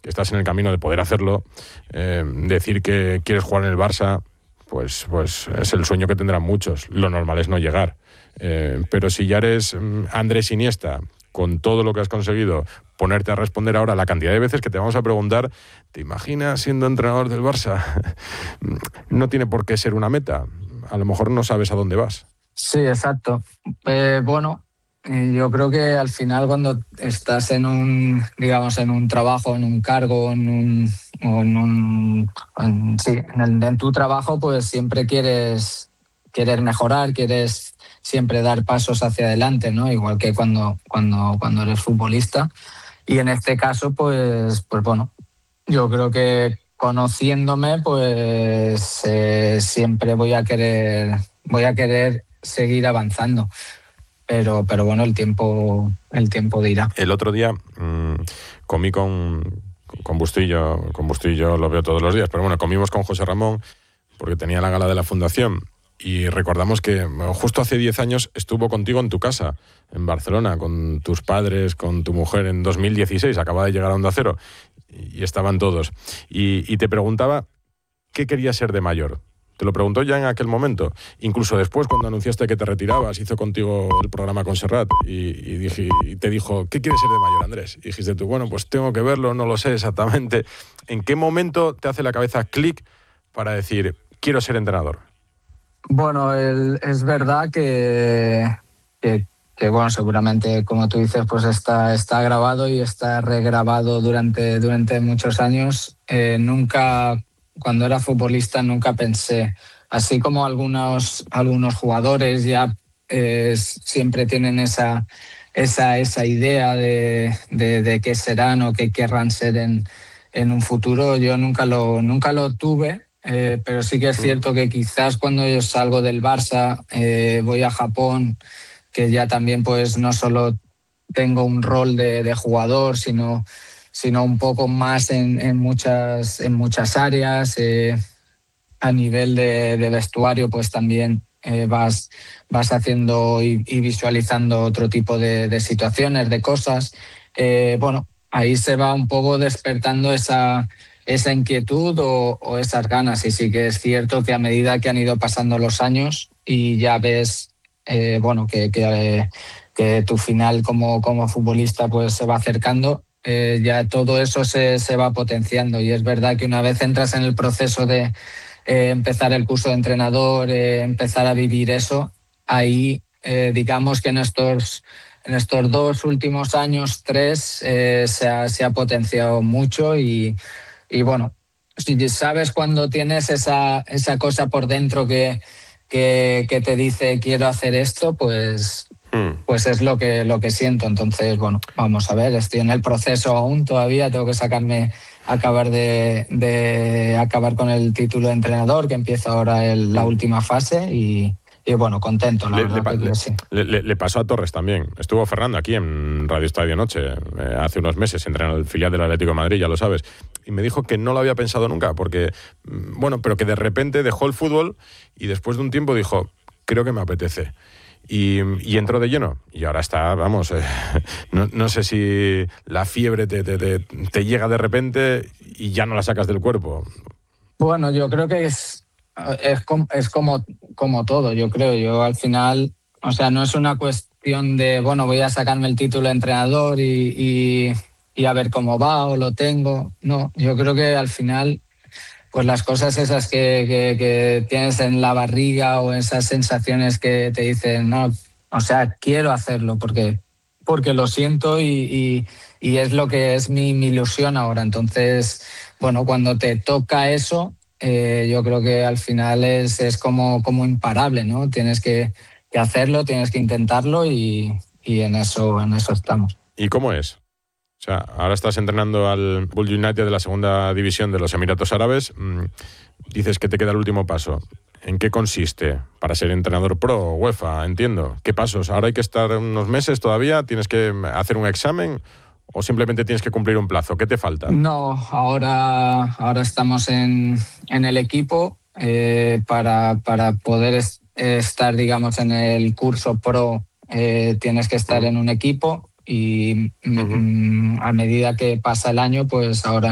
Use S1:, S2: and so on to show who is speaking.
S1: que estás en el camino de poder hacerlo, decir que quieres jugar en el Barça, pues es el sueño que tendrán muchos. Lo normal es no llegar. Pero si ya eres Andrés Iniesta, con todo lo que has conseguido, ponerte a responder ahora la cantidad de veces que te vamos a preguntar, ¿te imaginas siendo entrenador del Barça? No tiene por qué ser una meta. A lo mejor no sabes a dónde vas.
S2: Sí, exacto. Yo creo que al final cuando estás en un trabajo, en un cargo, en tu trabajo, pues siempre quieres mejorar, quieres siempre dar pasos hacia adelante, ¿no? Igual que cuando eres futbolista. Y en este caso, pues bueno, yo creo que conociéndome, pues siempre voy a querer seguir avanzando. Pero bueno, el tiempo dirá.
S1: El otro día comí con Bustillo lo veo todos los días, pero bueno, comimos con José Ramón porque tenía la gala de la Fundación y recordamos que justo hace 10 años estuvo contigo en tu casa, en Barcelona, con tus padres, con tu mujer en 2016, acaba de llegar a Onda Cero y estaban todos. Y te preguntaba qué querías ser de mayor. Te lo preguntó ya en aquel momento. Incluso después, cuando anunciaste que te retirabas, hizo contigo el programa con Serrat y te dijo, ¿qué quieres ser de mayor, Andrés? Y dijiste tú, bueno, pues tengo que verlo, no lo sé exactamente. ¿En qué momento te hace la cabeza clic para decir, quiero ser entrenador?
S2: Bueno, es verdad que bueno, seguramente, como tú dices, pues está grabado y está regrabado durante muchos años. Nunca, cuando era futbolista, nunca pensé, así como algunos jugadores ya siempre tienen esa idea de qué serán o qué querrán ser en un futuro. Yo nunca lo tuve. Pero sí que es cierto que quizás cuando yo salgo del Barça, voy a Japón, que ya también pues no solo tengo un rol de jugador, sino un poco más en muchas áreas. A nivel de vestuario, pues también vas haciendo y visualizando otro tipo de situaciones, de cosas. Bueno, ahí se va un poco despertando esa inquietud o esas ganas. Y sí que es cierto que a medida que han ido pasando los años y ya ves que tu final como futbolista pues se va acercando, ya todo eso se va potenciando. Y es verdad que una vez entras en el proceso de empezar el curso de entrenador, empezar a vivir eso, ahí digamos que en estos 2 últimos años, 3, se ha potenciado mucho y bueno, si sabes cuando tienes esa cosa por dentro que te dice quiero hacer esto, pues es lo que siento. Entonces, bueno, vamos a ver, estoy en el proceso aún todavía, tengo que acabar con el título de entrenador, que empieza ahora la última fase y bueno, contento, la verdad que sí.
S1: Le pasó a Torres también. Estuvo Fernando aquí en Radio Estadio Noche hace unos meses, entrenando el filial del Atlético de Madrid, ya lo sabes. Y me dijo que no lo había pensado nunca, porque, bueno, pero que de repente dejó el fútbol y después de un tiempo dijo, creo que me apetece. Y entró de lleno. Y ahora está, vamos, no sé si la fiebre te llega de repente y ya no la sacas del cuerpo.
S2: Bueno, yo creo que es como todo, yo creo. Yo al final, o sea, no es una cuestión de, bueno, voy a sacarme el título de entrenador y a ver cómo va o lo tengo. No, yo creo que al final, pues las cosas esas que tienes en la barriga o esas sensaciones que te dicen, no, o sea, quiero hacerlo porque lo siento y es lo que es mi ilusión ahora. Entonces, bueno, cuando te toca eso, yo creo que al final es como imparable, ¿no? Tienes que hacerlo, tienes que intentarlo y en eso estamos.
S1: ¿Y cómo es? O sea, ahora estás entrenando al Bull United de la segunda división de los Emiratos Árabes. Dices que te queda el último paso. ¿En qué consiste para ser entrenador pro, UEFA? Entiendo. ¿Qué pasos? ¿Ahora hay que estar unos meses todavía? ¿Tienes que hacer un examen? ¿O simplemente tienes que cumplir un plazo? ¿Qué te falta?
S2: No, ahora estamos en el equipo para poder estar, digamos, en el curso pro. Tienes que estar en un equipo y a medida que pasa el año, pues ahora